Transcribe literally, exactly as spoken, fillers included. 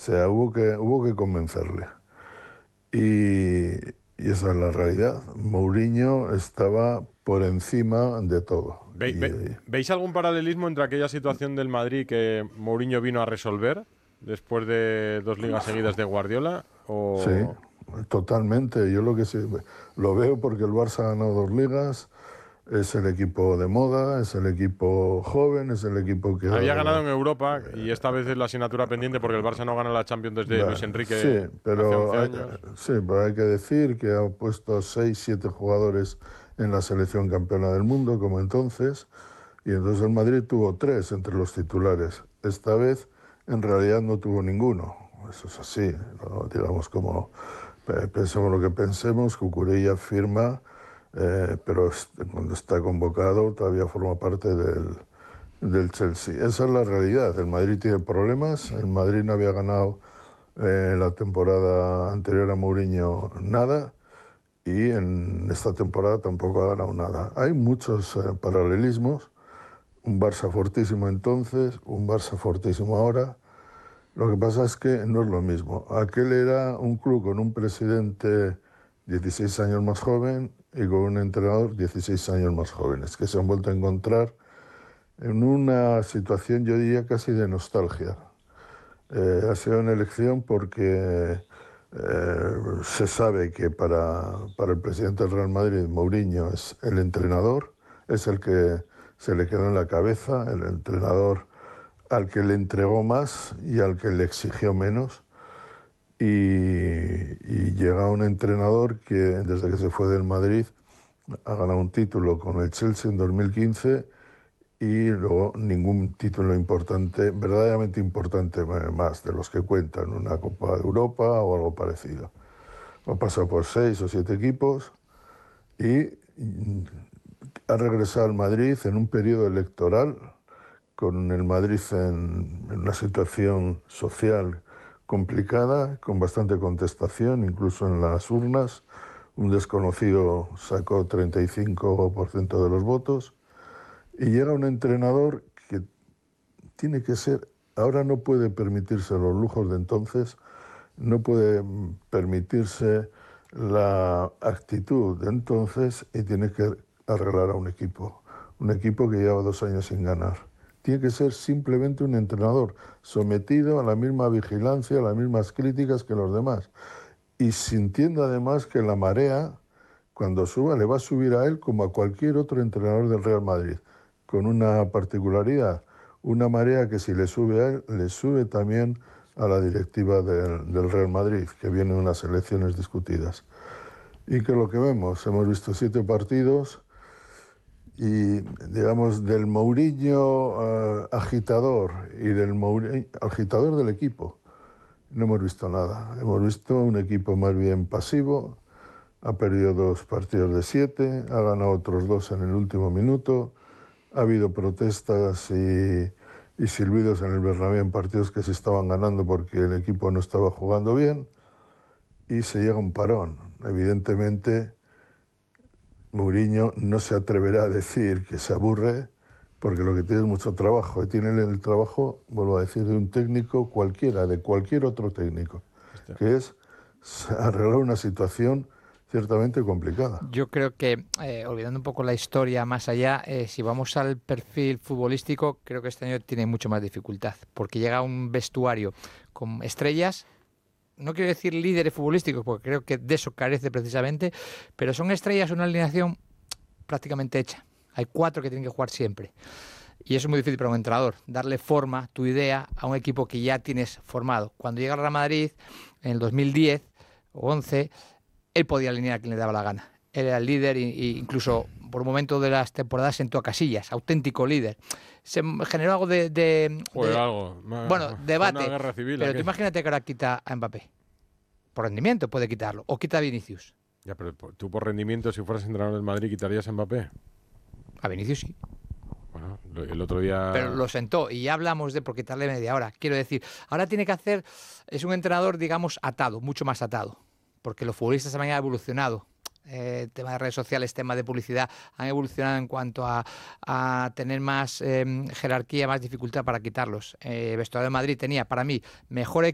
sea, hubo que, hubo que convencerle. Y, y esa es la realidad. Mourinho estaba por encima de todo. ¿Ve, Y, ve, ¿Veis algún paralelismo entre aquella situación del Madrid que Mourinho vino a resolver después de dos ligas seguidas de Guardiola? sí, O... totalmente. Yo lo que sí, lo veo porque el Barça ha ganado dos ligas, es el equipo de moda, es el equipo joven, es el equipo que... Había ganado en Europa y esta vez es la asignatura pendiente porque el Barça no gana la Champions desde Luis Sí, Enrique hace pero once hay, años. sí, pero hay que decir que ha puesto seis, siete jugadores en la selección campeona del mundo, como entonces, y entonces el Madrid tuvo tres entre los titulares. Esta vez, en realidad, no tuvo ninguno. Eso es así, ¿no? Digamos, como pensemos lo que pensemos, Cucurella firma, eh, pero cuando está convocado todavía forma parte del, del Chelsea. Esa es la realidad. El Madrid tiene problemas, el Madrid no había ganado en la temporada anterior a Mourinho nada y en esta temporada tampoco ha ganado nada. Hay muchos eh, paralelismos, un Barça fortísimo entonces, un Barça fortísimo ahora. Lo que pasa es que no es lo mismo. Aquel era un club con un presidente dieciséis años más joven y con un entrenador dieciséis años más jóvenes, que se han vuelto a encontrar en una situación, yo diría, casi de nostalgia. Eh, ha sido una elección porque eh, se sabe que para, para el presidente del Real Madrid, Mourinho es el entrenador, es el que se le quedó en la cabeza, el entrenador al que le entregó más y al que le exigió menos. Y, y llega un entrenador que desde que se fue del Madrid ha ganado un título con el Chelsea en dos mil quince y luego ningún título importante, verdaderamente importante más de los que cuentan, una Copa de Europa o algo parecido. Ha pasado por seis o siete equipos y ha regresado al Madrid en un periodo electoral, con el Madrid en, en una situación social complicada, con bastante contestación, incluso en las urnas. Un desconocido sacó treinta y cinco por ciento de los votos. Y llega un entrenador que tiene que ser, ahora no puede permitirse los lujos de entonces, no puede permitirse la actitud de entonces y tiene que arreglar a un equipo, un equipo que lleva dos años sin ganar. Tiene que ser simplemente un entrenador sometido a la misma vigilancia, a las mismas críticas que los demás y sintiendo además que la marea, cuando suba, le va a subir a él como a cualquier otro entrenador del Real Madrid, con una particularidad, una marea que si le sube a él, le sube también a la directiva del, del Real Madrid, que vienen unas elecciones discutidas. Y que lo que vemos, hemos visto siete partidos y, digamos, del Mourinho uh, agitador y del Mourinho, agitador del equipo, no hemos visto nada. Hemos visto un equipo más bien pasivo, ha perdido dos partidos de siete, ha ganado otros dos en el último minuto, ha habido protestas y, y silbidos en el Bernabéu en partidos que se estaban ganando porque el equipo no estaba jugando bien y se llega a un parón. Evidentemente, Mourinho no se atreverá a decir que se aburre porque lo que tiene es mucho trabajo. Y tiene el trabajo, vuelvo a decir, de un técnico cualquiera, de cualquier otro técnico, Hostia. que es arreglar una situación ciertamente complicada. Yo creo que, eh, olvidando un poco la historia más allá, eh, si vamos al perfil futbolístico, creo que este año tiene mucho más dificultad, porque llega un vestuario con estrellas, no quiero decir líderes futbolísticos, porque creo que de eso carece precisamente, pero son estrellas, una alineación prácticamente hecha. Hay cuatro que tienen que jugar siempre. Y eso es muy difícil para un entrenador, darle forma, tu idea, a un equipo que ya tienes formado. Cuando llega al Real Madrid, en el dos mil diez o once, él podía alinear a quien le daba la gana. Él era el líder e incluso por un momento de las temporadas sentó a Casillas, auténtico líder. Se generó algo de... de, Joder, de algo. bueno, debate. Una guerra civil, pero ¿qué? tú imagínate que ahora quita a Mbappé. Por rendimiento puede quitarlo. O quita a Vinicius. Ya, pero tú por rendimiento, si fueras entrenador del Madrid, ¿quitarías a Mbappé? A Vinicius sí. Bueno, el otro día... Pero lo sentó y ya hablamos de por quitarle media hora. Quiero decir, ahora tiene que hacer... Es un entrenador, digamos, atado, mucho más atado. Porque los futbolistas también han evolucionado. Eh, tema de redes sociales, tema de publicidad, han evolucionado en cuanto a, a tener más eh, jerarquía, más dificultad para quitarlos. Eh, el vestuario de Madrid tenía, para mí, mejor